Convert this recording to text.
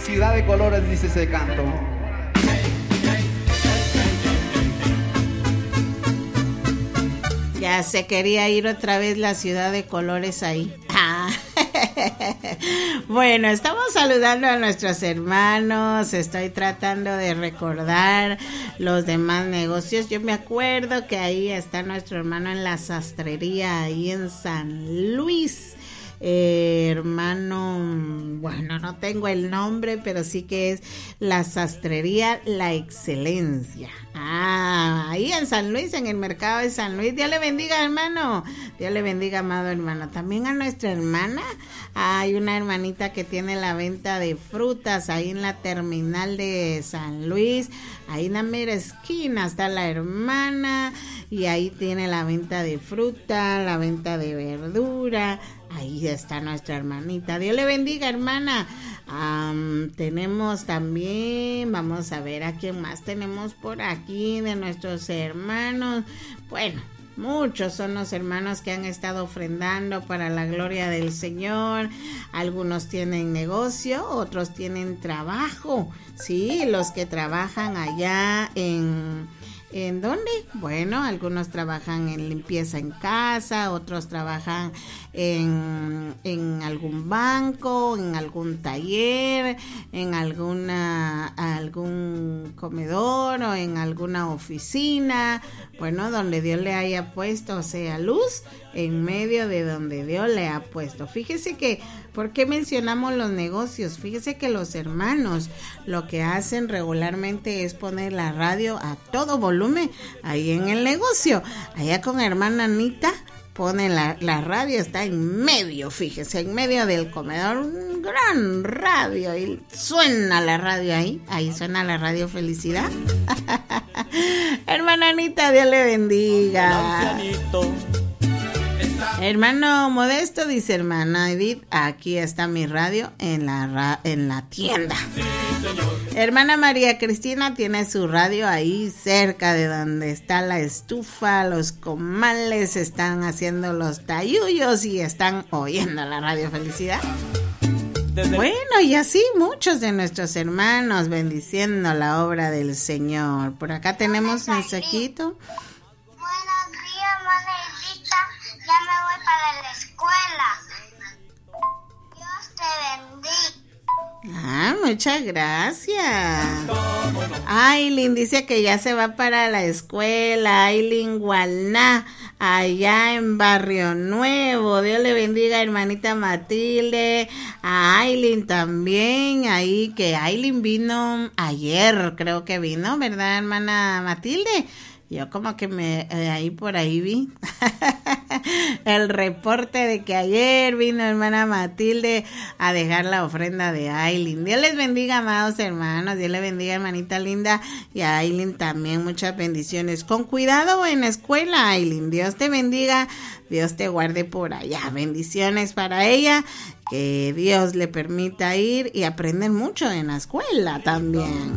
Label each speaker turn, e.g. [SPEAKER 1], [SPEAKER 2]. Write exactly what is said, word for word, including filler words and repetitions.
[SPEAKER 1] Ciudad de colores, dice ese canto.
[SPEAKER 2] Ya se quería ir otra vez la ciudad de colores ahí. Ah. Bueno, estamos saludando a nuestros hermanos. Estoy tratando de recordar los demás negocios. Yo me acuerdo que ahí está nuestro hermano en la sastrería, ahí en San Luis. Eh, hermano, bueno, no tengo el nombre, pero sí que es la sastrería La Excelencia. Ah, ahí en San Luis, en el mercado de San Luis. Dios le bendiga, hermano. Dios le bendiga, amado hermano. También a nuestra hermana. Hay una hermanita que tiene la venta de frutas ahí en la terminal de San Luis. Ahí en la mera esquina está la hermana. Y ahí tiene la venta de fruta, la venta de verdura. Ahí está nuestra hermanita. Dios le bendiga, hermana. Um, tenemos también, vamos a ver a quién más tenemos por aquí de nuestros hermanos. Bueno, muchos son los hermanos que han estado ofrendando para la gloria del Señor. Algunos tienen negocio, otros tienen trabajo. Sí, los que trabajan allá en... ¿En dónde? Bueno, algunos trabajan en limpieza en casa, otros trabajan en, en algún banco, en algún taller, en alguna algún comedor o en alguna oficina. Bueno, donde Dios le haya puesto, o sea, luz en medio de donde Dios le ha puesto. Fíjese que, ¿por qué mencionamos los negocios? Fíjese que los hermanos lo que hacen regularmente es poner la radio a todo volumen ahí en el negocio. Allá con hermana Anita pone la, la radio, está en medio, fíjese, en medio del comedor, un gran radio, y suena la radio ahí, ahí suena la radio Felicidad. Hermana Anita, Dios le bendiga. Hermano Modesto dice, hermana Edith, aquí está mi radio en la ra- en la tienda. Sí, hermana María Cristina tiene su radio ahí cerca de donde está la estufa, los comales, están haciendo los tayuyos y están oyendo la radio Felicidad. Bueno, y así muchos de nuestros hermanos bendiciendo la obra del Señor. Por acá tenemos un mensajito.
[SPEAKER 3] Ya me voy para la escuela. Dios te bendiga.
[SPEAKER 2] Ah, muchas gracias. Aileen dice que ya se va para la escuela. Aileen Gualná, allá en Barrio Nuevo. Dios le bendiga, hermanita Matilde. A Aileen también. Ahí que Aileen vino ayer, creo que vino, ¿verdad, hermana Matilde? Yo como que me eh, ahí por ahí vi el reporte de que ayer vino hermana Matilde a dejar la ofrenda de Aileen. Dios les bendiga, amados hermanos. Dios les bendiga, hermanita linda. Y a Aileen también muchas bendiciones. Con cuidado en la escuela, Aileen. Dios te bendiga. Dios te guarde por allá. Bendiciones para ella. Que Dios le permita ir y aprender mucho en la escuela también.